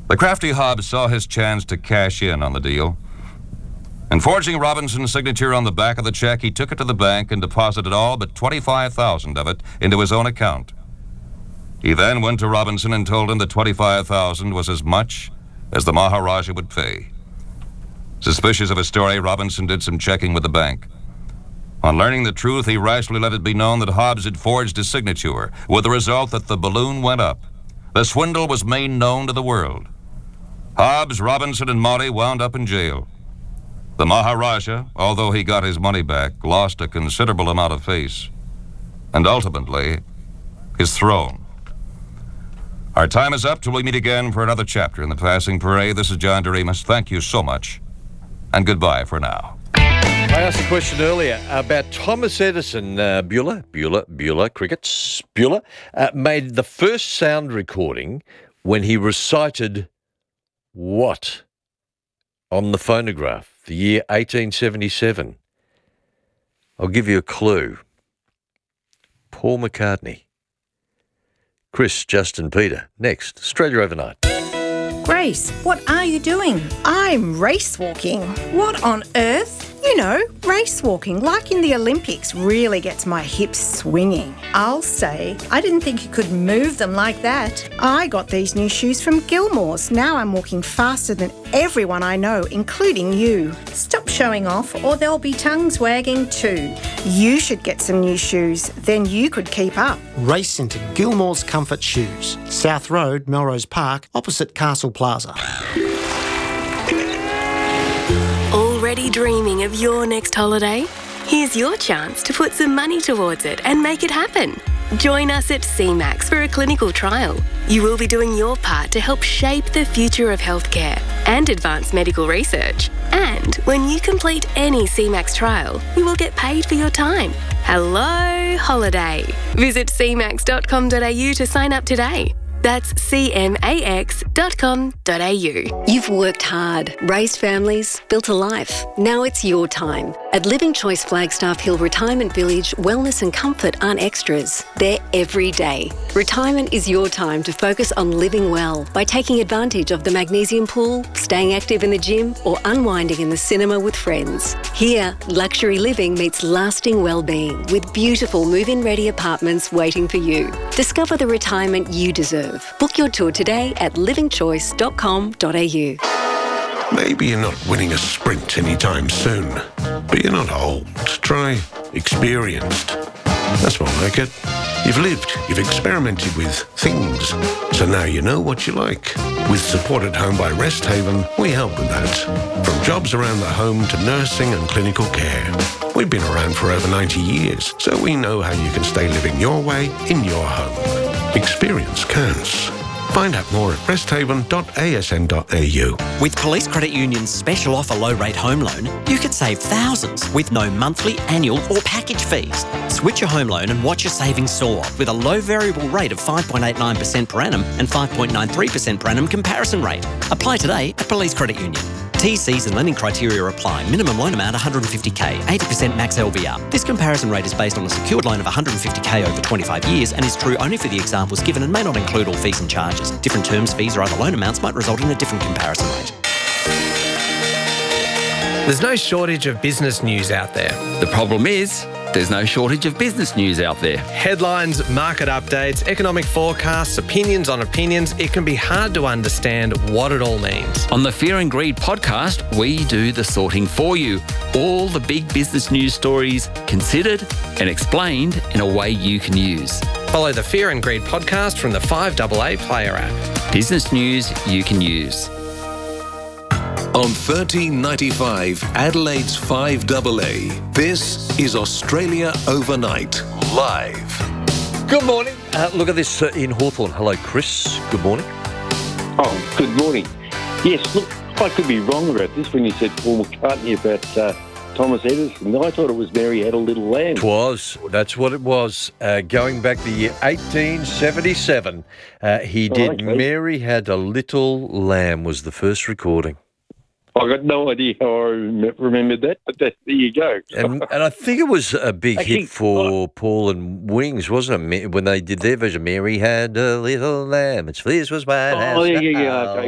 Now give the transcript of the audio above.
The crafty Hobbs saw his chance to cash in on the deal. And forging Robinson's signature on the back of the check, he took it to the bank and deposited all but $25,000 of it into his own account. He then went to Robinson and told him that $25,000 was as much as the Maharaja would pay. Suspicious of his story, Robinson did some checking with the bank. On learning the truth, he rashly let it be known that Hobbs had forged his signature, with the result that the balloon went up. The swindle was made known to the world. Hobbs, Robinson, and Monty wound up in jail. The Maharaja, although he got his money back, lost a considerable amount of face, and ultimately, his throne. Our time is up till we meet again for another chapter in The Passing Parade. This is John Doremus. Thank you so much, and goodbye for now. I asked a question earlier about Thomas Edison. Bueller, crickets, Bueller, made the first sound recording when he recited what on the phonograph? The year 1877. I'll give you a clue. Paul McCartney. Chris, Justin, Peter. Next, Australia Overnight. Grace, what are you doing? I'm race walking. What on earth? You know, race walking, like in the Olympics, really gets my hips swinging. I'll say, I didn't think you could move them like that. I got these new shoes from Gilmore's. Now I'm walking faster than everyone I know, including you. Stop showing off or there'll be tongues wagging too. You should get some new shoes, then you could keep up. Race into Gilmore's Comfort Shoes, South Road, Melrose Park, opposite Castle Plaza. Already dreaming of your next holiday? Here's your chance to put some money towards it and make it happen. Join us at CMAX for a clinical trial. You will be doing your part to help shape the future of healthcare and advance medical research. And when you complete any CMAX trial, you will get paid for your time. Hello, holiday. Visit cmax.com.au to sign up today. That's cmax.com.au. You've worked hard, raised families, built a life. Now it's your time. At Living Choice Flagstaff Hill Retirement Village, wellness and comfort aren't extras. They're every day. Retirement is your time to focus on living well by taking advantage of the magnesium pool, staying active in the gym, or unwinding in the cinema with friends. Here, luxury living meets lasting well-being with beautiful move-in ready apartments waiting for you. Discover the retirement you deserve. Book your tour today at livingchoice.com.au. Maybe you're not winning a sprint anytime soon, but you're not old. Try experienced. That's more like it. You've lived, you've experimented with things, so now you know what you like. With Support at Home by Resthaven, we help with that. From jobs around the home to nursing and clinical care. We've been around for over 90 years, so we know how you can stay living your way in your home. Experience counts. Find out more at resthaven.asn.au. With Police Credit Union's special offer low-rate home loan, you could save thousands with no monthly, annual or package fees. Switch your home loan and watch your savings soar with a low variable rate of 5.89% per annum and 5.93% per annum comparison rate. Apply today at Police Credit Union. TCs and lending criteria apply. Minimum loan amount $150,000, 80% max LVR. This comparison rate is based on a secured loan of $150,000 over 25 years and is true only for the examples given and may not include all fees and charges. Different terms, fees or other loan amounts might result in a different comparison rate. There's no shortage of business news out there. The problem is, there's no shortage of business news out there. Headlines, market updates, economic forecasts, opinions on opinions. It can be hard to understand what it all means. On the Fear and Greed podcast, we do the sorting for you. All the big business news stories considered and explained in a way you can use. Follow the Fear and Greed podcast from the 5AA Player app. Business news you can use. On 1395 Adelaide's 5AA, this is Australia Overnight, live. Good morning. Look at this in Hawthorn. Hello, Chris. Good morning. Oh, good morning. Yes, look, I could be wrong about this when you said Paul McCartney about Thomas Edison. I thought it was Mary Had a Little Lamb. It was. That's what it was. Going back the year 1877, he did okay. Mary Had a Little Lamb was the first recording. I got no idea how I remembered that, but there you go. And I think it was a big hit for Paul and Wings, wasn't it? When they did their version, Mary Had a Little Lamb, its fleece was white as yeah, snow. okay.